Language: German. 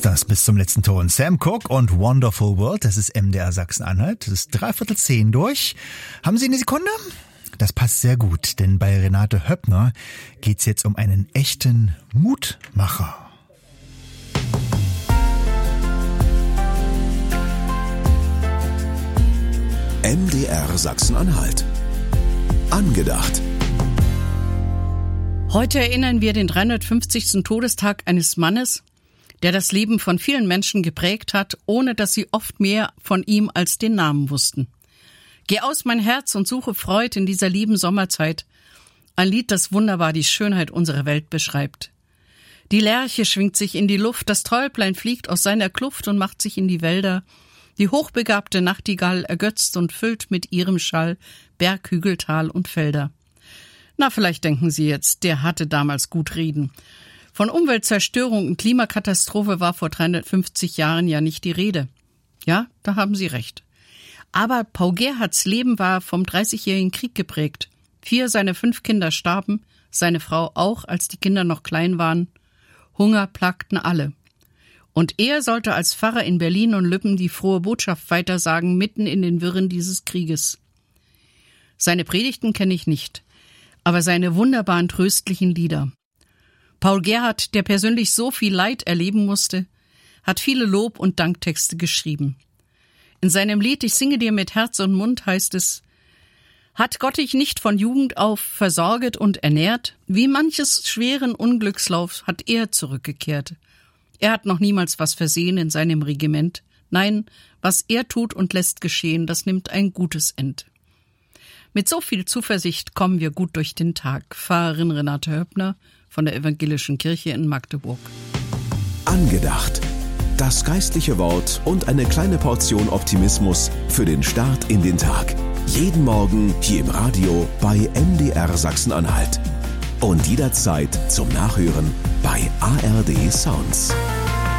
das bis zum letzten Ton. Sam Cooke und Wonderful World, das ist MDR Sachsen-Anhalt. Das ist 9:45 durch. Haben Sie eine Sekunde? Das passt sehr gut, denn bei Renate Höppner geht's jetzt um einen echten Mutmacher. MDR Sachsen-Anhalt. Angedacht. Heute erinnern wir den 350. Todestag eines Mannes, der das Leben von vielen Menschen geprägt hat, ohne dass sie oft mehr von ihm als den Namen wussten. Geh aus mein Herz und suche Freud in dieser lieben Sommerzeit. Ein Lied, das wunderbar die Schönheit unserer Welt beschreibt. Die Lerche schwingt sich in die Luft, das Täublein fliegt aus seiner Kluft und macht sich in die Wälder. Die hochbegabte Nachtigall ergötzt und füllt mit ihrem Schall Berg, Hügel, Tal und Felder. Na, vielleicht denken Sie jetzt, der hatte damals gut reden. Von Umweltzerstörung und Klimakatastrophe war vor 350 Jahren ja nicht die Rede. Ja, da haben Sie recht. Aber Paul Gerhardts Leben war vom 30-jährigen Krieg geprägt. 4 seiner 5 Kinder starben, seine Frau auch, als die Kinder noch klein waren. Hunger plagten alle. Und er sollte als Pfarrer in Berlin und Lübben die frohe Botschaft weitersagen, mitten in den Wirren dieses Krieges. Seine Predigten kenne ich nicht, aber seine wunderbaren tröstlichen Lieder. Paul Gerhardt, der persönlich so viel Leid erleben musste, hat viele Lob- und Danktexte geschrieben. In seinem Lied »Ich singe dir mit Herz und Mund« heißt es: Hat Gott dich nicht von Jugend auf versorget und ernährt? Wie manches schweren Unglückslauf hat er zurückgekehrt. Er hat noch niemals was versehen in seinem Regiment. Nein, was er tut und lässt geschehen, das nimmt ein gutes End. Mit so viel Zuversicht kommen wir gut durch den Tag. Pfarrerin Renate Höppner von der Evangelischen Kirche in Magdeburg. Angedacht. Das geistliche Wort und eine kleine Portion Optimismus für den Start in den Tag. Jeden Morgen hier im Radio bei MDR Sachsen-Anhalt. Und jederzeit zum Nachhören bei ARD Sounds.